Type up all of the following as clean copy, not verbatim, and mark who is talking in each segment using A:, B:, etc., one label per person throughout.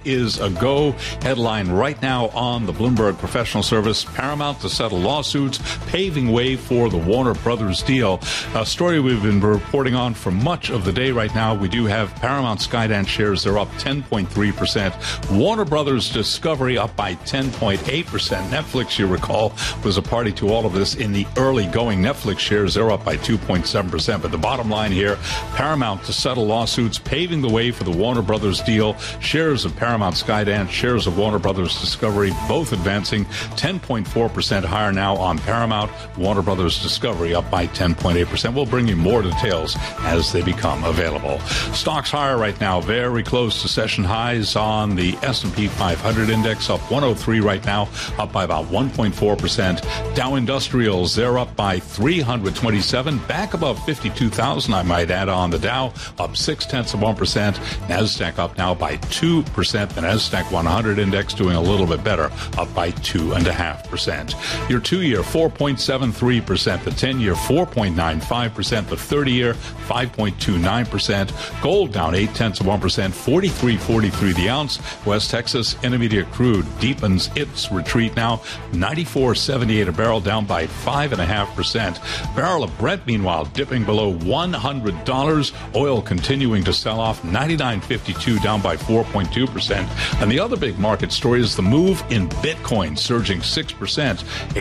A: is a go. Headline right now on the Bloomberg Professional Service: Paramount to settle lawsuits, paving way for the Warner Brothers deal. A story we've been reporting on for much of the day right now. We do have Paramount Skydance shares. They're up 10.3%. Warner Brothers Discovery up by 10.8%. Netflix, you recall, was a party to all of this in the early going. Netflix shares, they're up by 2.7%. But the bottom line here, Paramount to settle lawsuits, paving the way for the Warner Brothers deal. Shares of Paramount Skydance, shares of Warner Brothers Discovery, both advancing 10.4% higher now on Paramount. Warner Brothers Discovery up by 10.8%. We'll bring you more details as they become available. Stocks higher right now, very close to session highs on the S&P 500 index, up 103 right now, up by about 1.4%. Dow Industrials, they're up by 327, back above 52,000, I might add, on the Dow, up 0.6%. NASDAQ up now by 2%. The NASDAQ 100 index doing a little bit better, up by 2.5%. Your 2-year, 4.73%. The 10-year, 4.95%. The 30-year, 5.29%. Gold down 0.8%, 43.43 the ounce. West Texas Intermediate crude deepens its retreat now, 94.78 a barrel, down by 5.5%. Barrel of Brent, meanwhile, dipping below $100. Oil continuing to sell off, 99.52, down by 4.2%. And the other big market story is the move in Bitcoin, surging 6%,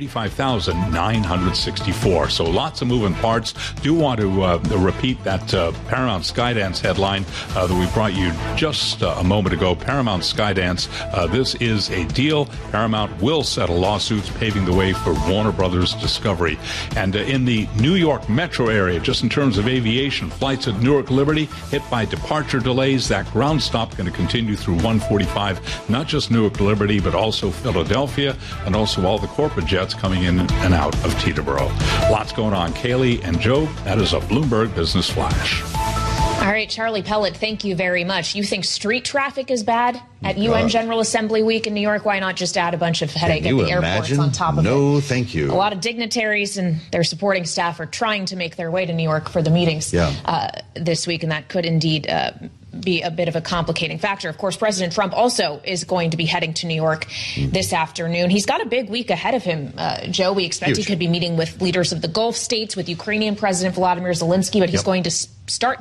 A: 85,964. So lots of moving parts. Do want to repeat that Paramount Skydance headline that we brought you just a moment ago. Paramount Skydance, this is a deal. Paramount will settle lawsuits, paving the way for Warner Brothers Discovery. And in the New York metro area, just in terms of aviation, flights at Newark Liberty hit by departure delays. That ground stop going to continue through 145, not just Newark Liberty, but also Philadelphia, and also all the corporate jets coming in and out of Teterboro. Lots going on. Kaylee and Joe, that is a Bloomberg Business Flash.
B: All right, Charlie Pellet, thank you very much. You think street traffic is bad at UN General Assembly Week in New York? Why not just add a bunch of headache at the airports on top of it?
C: No, thank you.
B: A lot of dignitaries and their supporting staff are trying to make their way to New York for the meetings this week, and that could indeed be a bit of a complicating factor. Of course, President Trump also is going to be heading to New York this afternoon. He's got a big week ahead of him, Joe. We expect he could be meeting with leaders of the Gulf states, with Ukrainian President Volodymyr Zelensky, but he's going to start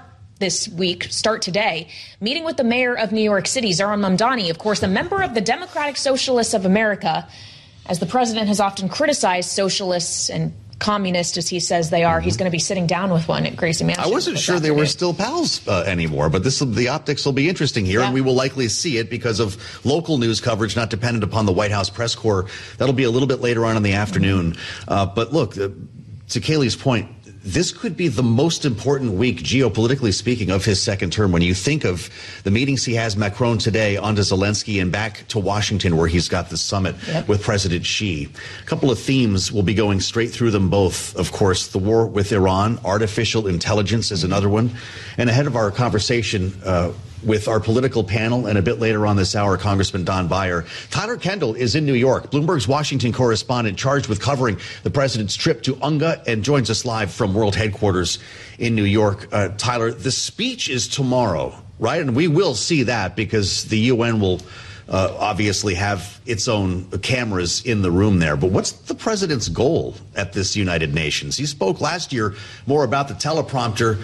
B: today, meeting with the mayor of New York City, Zohran Mamdani, of course, a member of the Democratic Socialists of America. As the president has often criticized socialists and communist, as he says they are, he's going to be sitting down with one at Gracie Mansion.
C: I wasn't sure they were still pals anymore, but the optics will be interesting here, and we will likely see it because of local news coverage not dependent upon the White House press corps. That'll be a little bit later on in the afternoon. But look, to Kaylee's point, this could be the most important week, geopolitically speaking, of his second term. When you think of the meetings he has, Macron today, on to Zelensky, and back to Washington, where he's got the summit with President Xi. A couple of themes will be going straight through them both. Of course, the war with Iran, artificial intelligence is another one. And ahead of our conversation with our political panel, and a bit later on this hour, Congressman Don Beyer, Tyler Kendall is in New York, Bloomberg's Washington correspondent, charged with covering the president's trip to UNGA, and joins us live from World Headquarters in New York. Tyler, the speech is tomorrow, right? And we will see that because the UN will obviously have its own cameras in the room there. But what's the president's goal at this United Nations? He spoke last year more about the teleprompter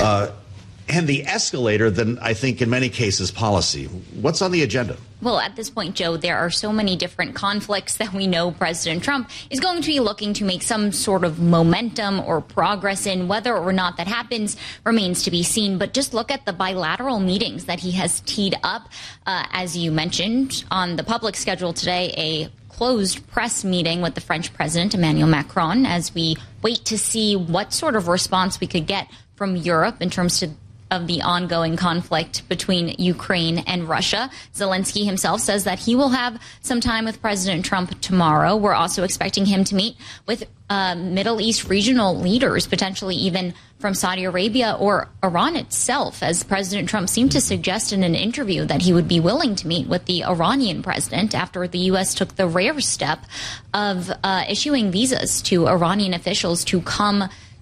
C: and the escalator than, I think, in many cases, policy. What's on the agenda?
D: Well, at this point, Joe, there are so many different conflicts that we know President Trump is going to be looking to make some sort of momentum or progress in. Whether or not that happens remains to be seen. But just look at the bilateral meetings that he has teed up. As you mentioned, on the public schedule today, a closed press meeting with the French President, Emmanuel Macron, as we wait to see what sort of response we could get from Europe in terms of the ongoing conflict between Ukraine and Russia. Zelensky himself says that he will have some time with President Trump tomorrow. We're also expecting him to meet with Middle East regional leaders, potentially even from Saudi Arabia or Iran itself, as President Trump seemed to suggest in an interview that he would be willing to meet with the Iranian president after the U.S. took the rare step of issuing visas to Iranian officials to come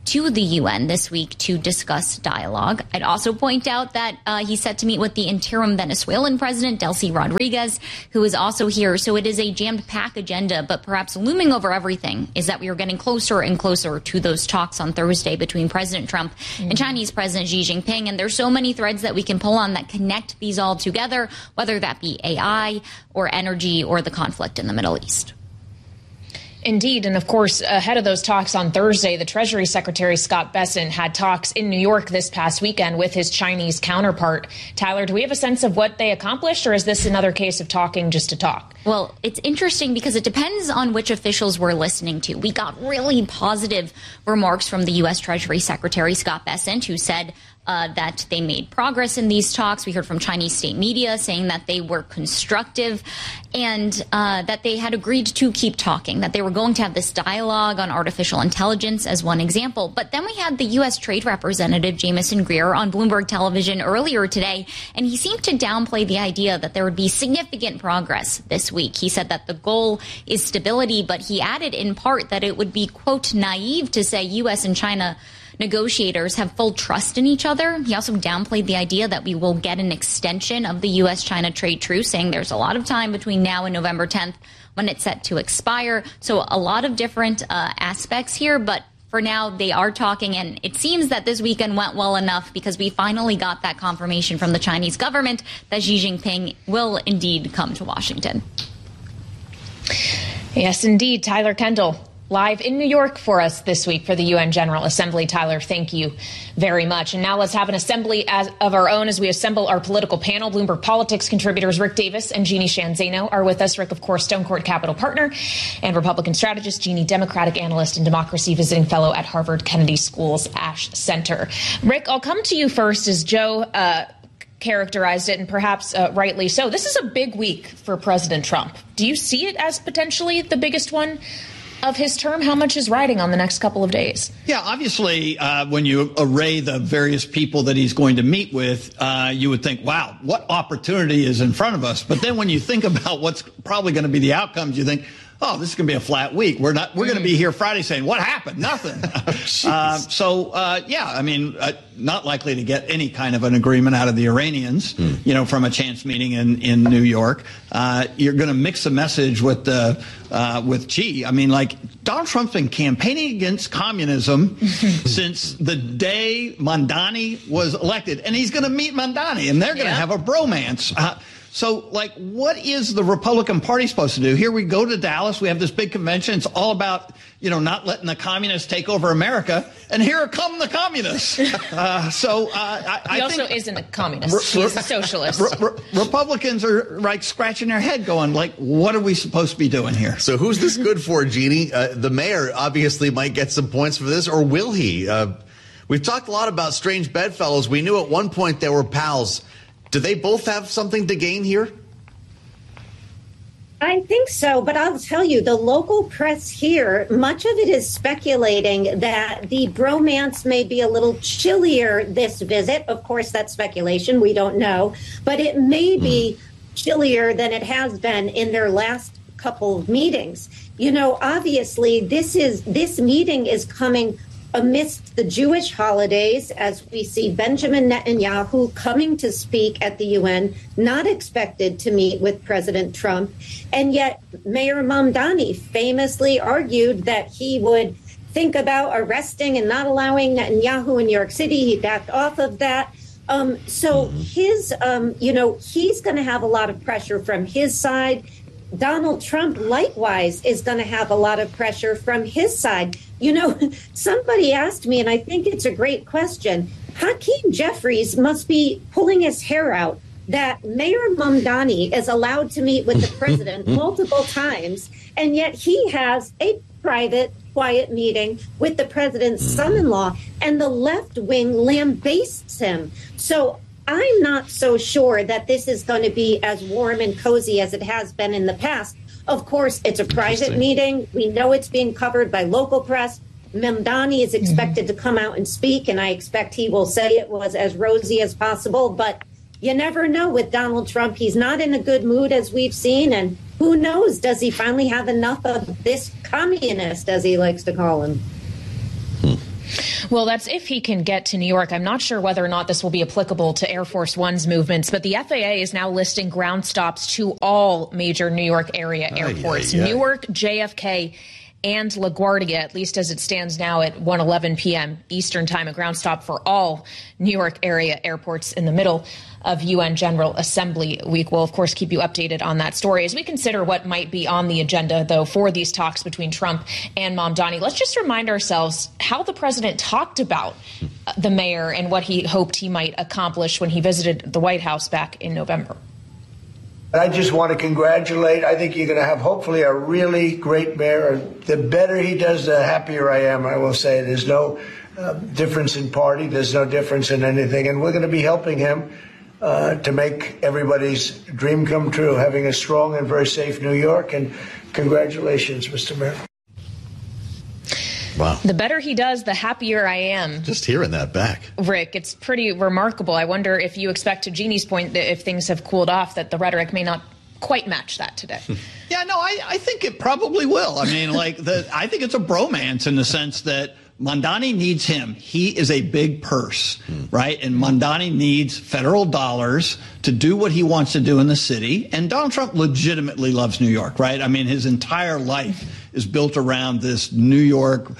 D: to the UN this week to discuss dialogue. I'd also point out that he's set to meet with the interim Venezuelan president, Delcy Rodriguez, who is also here. So it is a jammed-packed agenda, but perhaps looming over everything is that we are getting closer and closer to those talks on Thursday between President Trump and Chinese President Xi Jinping. And there's so many threads that we can pull on that connect these all together, whether that be AI or energy or the conflict in the Middle East.
B: Indeed. And of course, ahead of those talks on Thursday, the Treasury Secretary Scott Bessent had talks in New York this past weekend with his Chinese counterpart. Tyler, do we have a sense of what they accomplished, or is this another case of talking just to talk?
D: Well, it's interesting because it depends on which officials we're listening to. We got really positive remarks from the U.S. Treasury Secretary Scott Bessent, who said that they made progress in these talks. We heard from Chinese state media saying that they were constructive and that they had agreed to keep talking, that they were going to have this dialogue on artificial intelligence as one example. But then we had the U.S. Trade Representative Jamieson Greer on Bloomberg Television earlier today, and he seemed to downplay the idea that there would be significant progress this week. He said that the goal is stability, but he added in part that it would be, quote, naive to say U.S. and China negotiators have full trust in each other. He also downplayed the idea that we will get an extension of the U.S.-China trade truce, saying there's a lot of time between now and November 10th when it's set to expire. So a lot of different aspects here, but for now they are talking, and it seems that this weekend went well enough because we finally got that confirmation from the Chinese government that Xi Jinping will indeed come to Washington.
B: Yes, indeed. Tyler Kendall, live in New York for us this week for the UN General Assembly. Tyler, thank you very much. And now let's have an assembly of our own as we assemble our political panel. Bloomberg Politics contributors Rick Davis and Jeannie Sheehan Zaino are with us. Rick, of course, Stone Court Capital partner and Republican strategist. Jeannie, Democratic analyst and democracy visiting fellow at Harvard Kennedy School's Ash Center. Rick, I'll come to you first as Joe characterized it, and perhaps rightly so. This is a big week for President Trump. Do you see it as potentially the biggest one of his term? How much is riding on the next couple of days?
E: Yeah, obviously, when you array the various people that he's going to meet with, you would think, wow, what opportunity is in front of us? But then when you think about what's probably going to be the outcomes, you think, oh, this is going to be a flat week. We're going to be here Friday saying, what happened? Nothing. Yeah, I mean, not likely to get any kind of an agreement out of the Iranians, from a chance meeting in New York. You're going to mix a message with Xi. I mean, like, Donald Trump's been campaigning against communism since the day Mamdani was elected. And he's going to meet Mamdani, and they're going to have a bromance. So, like, what is the Republican Party supposed to do? Here we go to Dallas. We have this big convention. It's all about, not letting the communists take over America. And here come the communists. He
B: also isn't a communist. He's a socialist.
E: Republicans are, like, scratching their head going, like, what are we supposed to be doing here?
C: So who's this good for, Jeannie? The mayor obviously might get some points for this, or will he? We've talked a lot about strange bedfellows. We knew at one point they were pals. Do they both have something to gain here?
F: I think so, but I'll tell you, the local press here, much of it is speculating that the bromance may be a little chillier this visit. Of course, that's speculation. We don't know. But it may be chillier than it has been in their last couple of meetings. Obviously, this meeting is coming amidst the Jewish holidays, as we see Benjamin Netanyahu coming to speak at the UN, not expected to meet with President Trump. And yet Mayor Mamdani famously argued that he would think about arresting and not allowing Netanyahu in New York City. He backed off of that. So he's going to have a lot of pressure from his side. Donald Trump, likewise, is going to have a lot of pressure from his side. Somebody asked me, and I think it's a great question, Hakeem Jeffries must be pulling his hair out that Mayor Mamdani is allowed to meet with the president multiple times, and yet he has a private, quiet meeting with the president's son-in-law, and the left wing lambastes him. So I'm not so sure that this is going to be as warm and cozy as it has been in the past. Of course, it's a private meeting. We know it's being covered by local press. Mamdani is expected to come out and speak, and I expect he will say it was as rosy as possible. But you never know with Donald Trump. He's not in a good mood, as we've seen. And who knows, does he finally have enough of this communist, as he likes to call him?
B: Well, that's if he can get to New York. I'm not sure whether or not this will be applicable to Air Force One's movements, but the FAA is now listing ground stops to all major New York area airports. Newark, JFK, and LaGuardia, at least as it stands now at 1:11 p.m. Eastern Time, a ground stop for all New York area airports in the middle of UN General Assembly Week. We'll, of course, keep you updated on that story. As we consider what might be on the agenda, though, for these talks between Trump and Mamdani, let's just remind ourselves how the president talked about the mayor and what he hoped he might accomplish when he visited the White House back in November.
G: I just want to congratulate. I think you're going to have hopefully a really great mayor. The better he does, the happier I am. I will say there's no difference in party. There's no difference in anything. And we're going to be helping him to make everybody's dream come true, having a strong and very safe New York. And congratulations, Mr. Mayor.
C: Wow.
B: The better he does, the happier I am.
C: Just hearing that back.
B: Rick, it's pretty remarkable. I wonder if you expect, to Jeannie's point, that if things have cooled off, that the rhetoric may not quite match that today.
E: Yeah, no, I think it probably will. I mean, I think it's a bromance in the sense that Mamdani needs him. He is a big purse, right? And Mamdani needs federal dollars to do what he wants to do in the city. And Donald Trump legitimately loves New York, right? I mean, his entire life is built around this New York,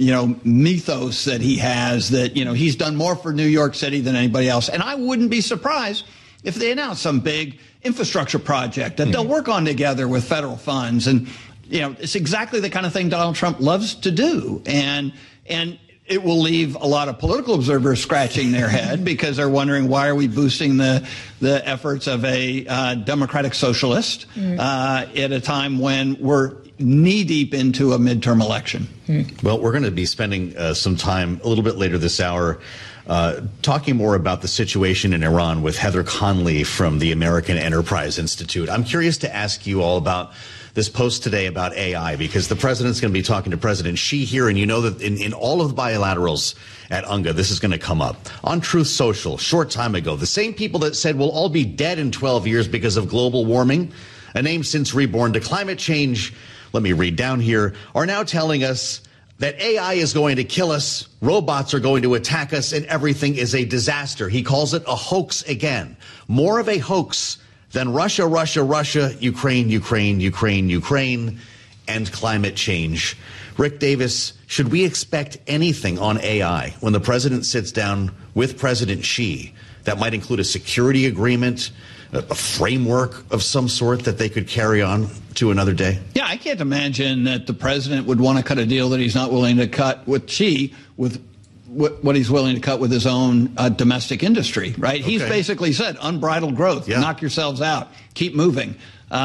E: mythos that he has, that, he's done more for New York City than anybody else. And I wouldn't be surprised if they announced some big infrastructure project that they'll work on together with federal funds. And, it's exactly the kind of thing Donald Trump loves to do. And it will leave a lot of political observers scratching their head because they're wondering, why are we boosting the efforts of a democratic socialist at a time when we're knee-deep into a midterm election?
C: Well, we're going to be spending some time a little bit later this hour talking more about the situation in Iran with Heather Conley from the American Enterprise Institute. I'm curious to ask you all about this post today about AI, because the president's going to be talking to President Xi here, and you know that in all of the bilaterals at UNGA, this is going to come up. On Truth Social, short time ago, the same people that said we'll all be dead in 12 years because of global warming, a name since reborn to climate change, let me read down here, are now telling us that AI is going to kill us, robots are going to attack us, and everything is a disaster. He calls it a hoax again. More of a hoax than Russia, Russia, Russia, Ukraine, Ukraine, Ukraine, Ukraine, and climate change. Rick Davis, should we expect anything on AI when the president sits down with President Xi that might include a security agreement, a framework of some sort that they could carry on to another day?
E: Yeah, I can't imagine that the president would want to cut a deal that he's not willing to cut with Xi with what he's willing to cut with his own domestic industry, right? Okay. He's basically said unbridled growth, knock yourselves out, keep moving.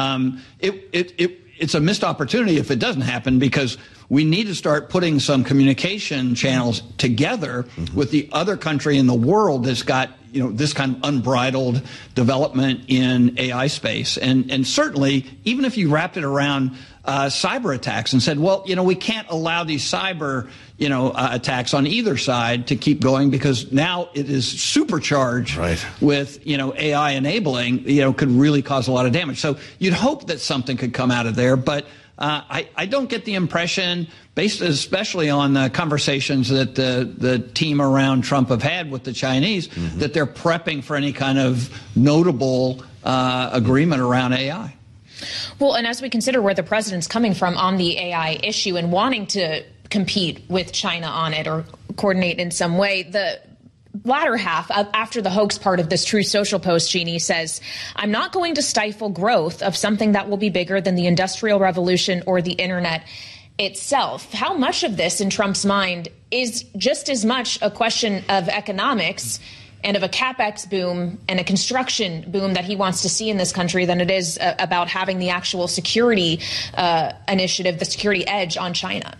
E: It's a missed opportunity if it doesn't happen, because we need to start putting some communication channels together with the other country in the world that's got this kind of unbridled development in AI space. And certainly, even if you wrapped it around cyber attacks and said, well, we can't allow these cyber, attacks on either side to keep going, because now it is supercharged with, AI enabling, could really cause a lot of damage. So you'd hope that something could come out of there. But I don't get the impression, based especially on the conversations that the team around Trump have had with the Chinese, that they're prepping for any kind of notable agreement around AI.
B: Well, and as we consider where the president's coming from on the AI issue and wanting to compete with China on it or coordinate in some way, the latter half, after the hoax part of this Truth Social post, Jeannie says, I'm not going to stifle growth of something that will be bigger than the Industrial Revolution or the Internet itself. How much of this, in Trump's mind, is just as much a question of economics and of a capex boom and a construction boom that he wants to see in this country than it is about having the actual security initiative, the security edge on China?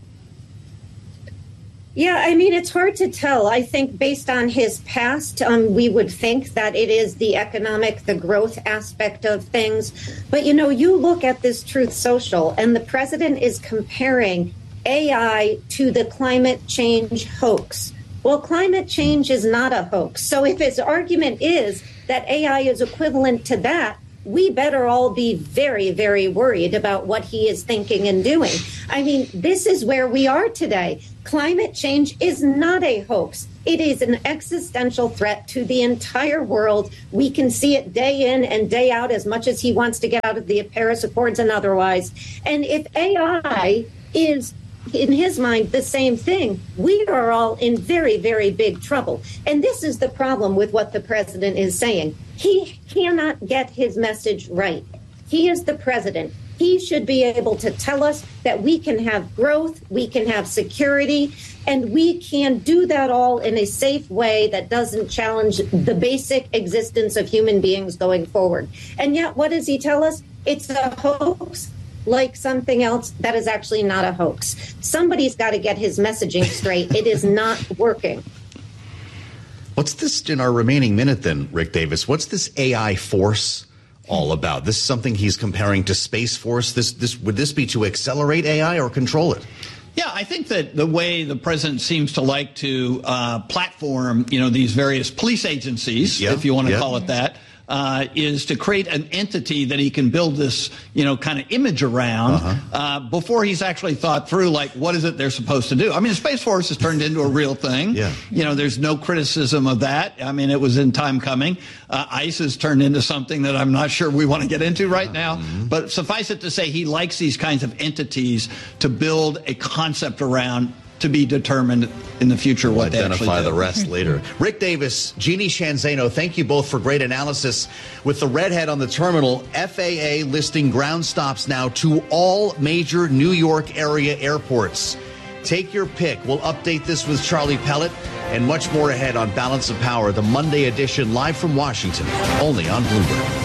F: Yeah, I mean, it's hard to tell. I think based on his past, we would think that it is the growth aspect of things. But, you look at this Truth Social, and the president is comparing AI to the climate change hoax. Well, climate change is not a hoax. So if his argument is that AI is equivalent to that, we better all be very, very worried about what he is thinking and doing. I mean, this is where we are today. Climate change is not a hoax. It is an existential threat to the entire world. We can see it day in and day out, as much as he wants to get out of the Paris Accords and otherwise. And if AI is, in his mind, the same thing, we are all in very, very big trouble. And this is the problem with what the president is saying. He cannot get his message right. He is the president. He should be able to tell us that we can have growth, we can have security, and we can do that all in a safe way that doesn't challenge the basic existence of human beings going forward. And yet, what does he tell us? It's a hoax, like something else that is actually not a hoax. Somebody's got to get his messaging straight. It is not working.
C: What's this in our remaining minute then, Rick Davis? What's this AI force all about? This is something he's comparing to Space Force. Would this be to accelerate AI or control it?
E: Yeah, I think that the way the president seems to like to platform, these various police agencies, if you want to call it that, is to create an entity that he can build this, kind of image around before he's actually thought through, like, what is it they're supposed to do? I mean, the Space Force has turned into a real thing. There's no criticism of that. I mean, it was in time coming. ICE has turned into something that I'm not sure we want to get into right now. But suffice it to say, he likes these kinds of entities to build a concept around, to be determined in the future what they actually do.
C: Identify the rest later. Rick Davis, Jeannie Shanzano, thank you both for great analysis. With the redhead on the terminal, FAA listing ground stops now to all major New York area airports. Take your pick. We'll update this with Charlie Pellet and much more ahead on Balance of Power, the Monday edition, live from Washington, only on Bloomberg.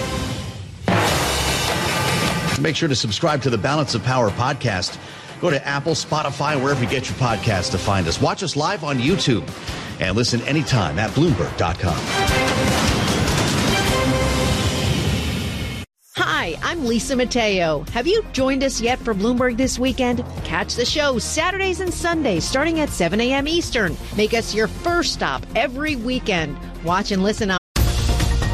C: Make sure to subscribe to the Balance of Power podcast. Go to Apple, Spotify, wherever you get your podcasts to find us. Watch us live on YouTube and listen anytime at Bloomberg.com.
H: Hi, I'm Lisa Mateo. Have you joined us yet for Bloomberg This Weekend? Catch the show Saturdays and Sundays starting at 7 a.m. Eastern. Make us your first stop every weekend. Watch and listen on